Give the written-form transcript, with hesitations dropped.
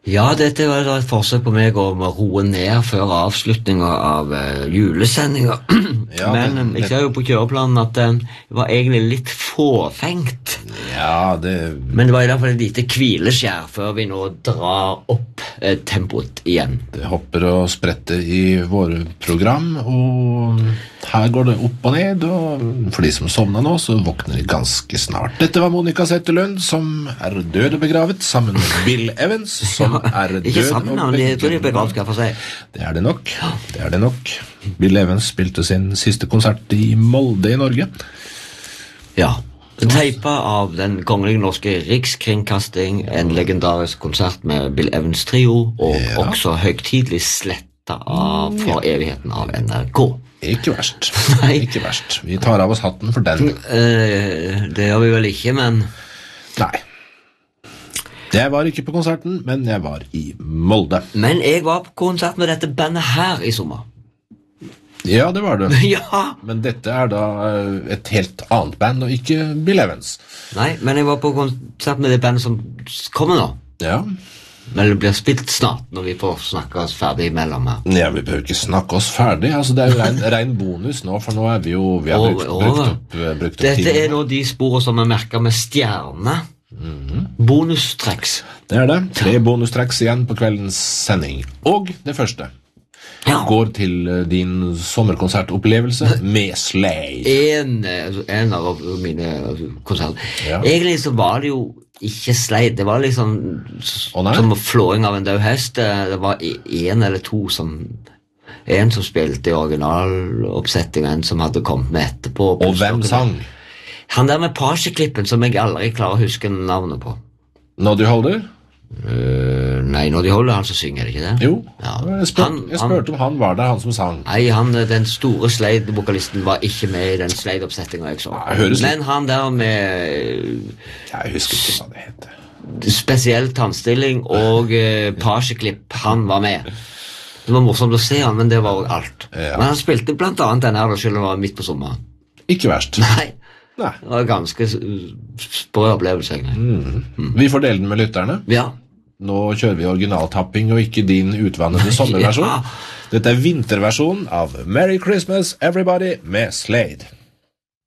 Ja, dette var da et forsøk på meg å roe ned før avslutningen av julesendingen. Ja, Men jeg ser jo på kjøreplanen at det var egentlig litt fåfengt. Ja, Men det var i hvert fall et lite hvileskjær før vi nå drar opp tempoet igjen. det hopper og spretter i våre program, og her går det opp og ned, og for de som sovner nå, så våkner de ganske snart. Dette var Monica Zetterlund, som er død og begravet, sammen med Bill Evans, som er død Ikke sammen, og men jeg tror de er begravet, skal jeg få si. Det er det nok, det er det nok. Bill Evans spilte sin siste konsert i Molde i Norge. Ja. Teipa av den kongelige norske rikskringkasting, en legendarisk konsert med Bill Evans trio, og også høytidelig sletta av for evigheten av NRK. Ikke verst. Nei. Ikke verst. Vi tar av oss hatten for den. Det gjør vi vel ikke, men... Nei. Jeg var ikke på konserten, men jeg var i Molde. Men jeg var på konsert med dette bandet her i sommer. Ja, det var det. Ja! Men dette er da et helt annet band, og ikke Bill Evans. Nei, men jeg var på konsert med det bandet som kommer nå. Ja. Men det blir spilt snart, når vi får snakke oss ferdig imellom her. Ja, vi behøver ikke snakke oss ferdig. Altså, det er jo rein bonus nå, for nå er vi jo... Vi har brukt opp Dette tiden. er nå de sporene som er merket med stjerne. Bonustracks. Det er det. 3 bonustracks igjen på kveldens sending. Og det første går til din sommerkonsertopplevelse med Slade. En av mine konserter. Egentlig så var det jo ikke Slade. Det var liksom som flåing av en død hest. Det var en eller to som... En som spilte i originaloppsetting, en som hadde kommet med etterpå. Og hvem sang? Han der med paseklippen som jeg aldri klarer å huske navnet på. Noddy Holder? Nei, Noddy Holder, han som synger, ikke det? Jo, ja. Jeg spurte om han var der, han som sang. Nei, den store Slade-vokalisten var ikke med i den Slade-oppsettingen jeg så. Men han der med... Jeg husker ikke hva det heter. Spesiell tannstilling og paseklipp, han var med. Det var morsomt å se han, men det var også alt. Men han spilte blant annet den her, da selv om det var midt på sommeren. Ikke verst. Nei. Det var en ganske sprø opplevelse, egentlig. Vi får dele den med lytterne. Ja. Nå kjører vi originaltapping og ikke din utvannede sommerversjon. Dette er vinterversjonen av Merry Christmas Everybody med Slade.